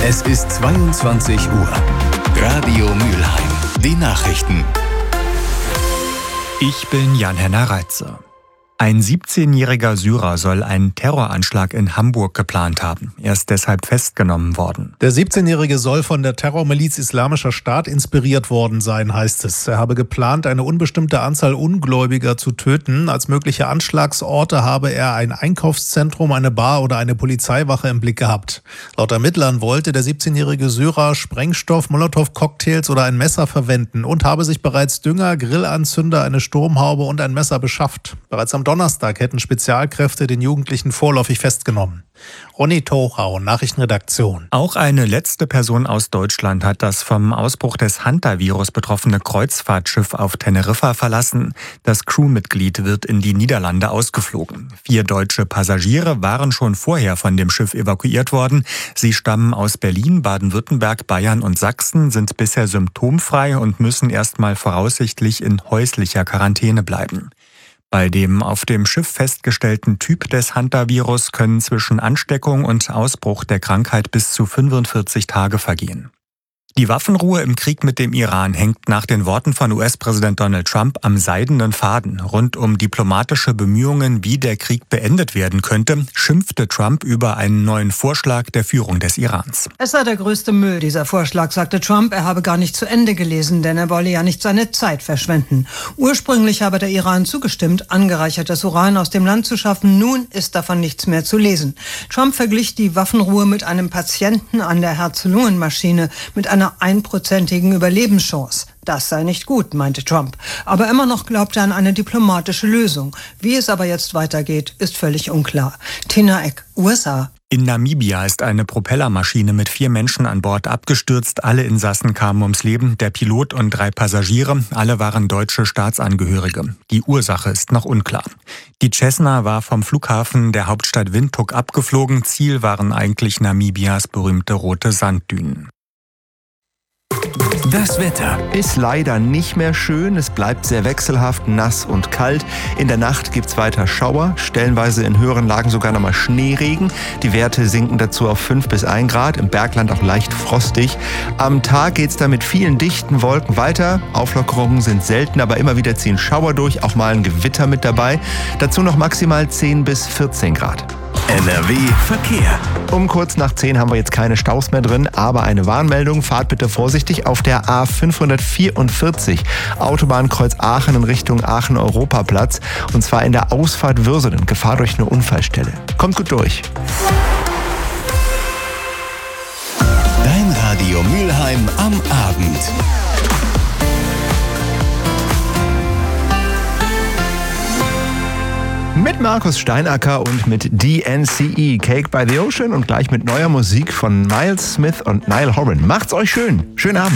Es ist 22 Uhr. Radio Mülheim. Die Nachrichten. Ich bin Jan-Henner Reitze. Ein 17-jähriger Syrer soll einen Terroranschlag in Hamburg geplant haben. Er ist deshalb festgenommen worden. Der 17-Jährige soll von der Terrormiliz Islamischer Staat inspiriert worden sein, heißt es. Er habe geplant, eine unbestimmte Anzahl Ungläubiger zu töten. Als mögliche Anschlagsorte habe er ein Einkaufszentrum, eine Bar oder eine Polizeiwache im Blick gehabt. Laut Ermittlern wollte der 17-jährige Syrer Sprengstoff, Molotow-Cocktails oder ein Messer verwenden und habe sich bereits Dünger, Grillanzünder, eine Sturmhaube und ein Messer beschafft. Bereits am Donnerstag hätten Spezialkräfte den Jugendlichen vorläufig festgenommen. Ronny Tochau, Nachrichtenredaktion. Auch eine letzte Person aus Deutschland hat das vom Ausbruch des Hantavirus betroffene Kreuzfahrtschiff auf Teneriffa verlassen. Das Crewmitglied wird in die Niederlande ausgeflogen. 4 deutsche Passagiere waren schon vorher von dem Schiff evakuiert worden. Sie stammen aus Berlin, Baden-Württemberg, Bayern und Sachsen, sind bisher symptomfrei und müssen erstmal voraussichtlich in häuslicher Quarantäne bleiben. Bei dem auf dem Schiff festgestellten Typ des Hantavirus können zwischen Ansteckung und Ausbruch der Krankheit bis zu 45 Tage vergehen. Die Waffenruhe im Krieg mit dem Iran hängt nach den Worten von US-Präsident Donald Trump am seidenen Faden. Rund um diplomatische Bemühungen, wie der Krieg beendet werden könnte, schimpfte Trump über einen neuen Vorschlag der Führung des Irans. Es sei der größte Müll, dieser Vorschlag, sagte Trump. Er habe gar nicht zu Ende gelesen, denn er wolle ja nicht seine Zeit verschwenden. Ursprünglich habe der Iran zugestimmt, angereichertes Uran aus dem Land zu schaffen. Nun ist davon nichts mehr zu lesen. Trump verglich die Waffenruhe mit einem Patienten an der Herz-Lungen-Maschine, mit einer 1%igen Überlebenschance. Das sei nicht gut, meinte Trump. Aber immer noch glaubt er an eine diplomatische Lösung. Wie es aber jetzt weitergeht, ist völlig unklar. Tina Eck, USA. In Namibia ist eine Propellermaschine mit 4 Menschen an Bord abgestürzt. Alle Insassen kamen ums Leben, der Pilot und 3 Passagiere. Alle waren deutsche Staatsangehörige. Die Ursache ist noch unklar. Die Cessna war vom Flughafen der Hauptstadt Windhoek abgeflogen. Ziel waren eigentlich Namibias berühmte rote Sanddünen. Das Wetter. Ist leider nicht mehr schön. Es bleibt sehr wechselhaft, nass und kalt. In der Nacht gibt's weiter Schauer, stellenweise in höheren Lagen sogar nochmal Schneeregen. Die Werte sinken dazu auf 5 bis 1 Grad, im Bergland auch leicht frostig. Am Tag geht's dann mit vielen dichten Wolken weiter. Auflockerungen sind selten, aber immer wieder ziehen Schauer durch, auch mal ein Gewitter mit dabei. Dazu noch maximal 10 bis 14 Grad. NRW Verkehr. Um kurz nach 10 haben wir jetzt keine Staus mehr drin, aber eine Warnmeldung. Fahrt bitte vorsichtig auf der A544 Autobahnkreuz Aachen in Richtung Aachen-Europaplatz. Und zwar in der Ausfahrt Würselen. Gefahr durch eine Unfallstelle. Kommt gut durch. Dein Radio Mülheim am Abend. Mit Markus Steinacker und mit DNCE, Cake by the Ocean und gleich mit neuer Musik von Miles Smith und Niall Horan. Macht's euch schön. Schönen Abend.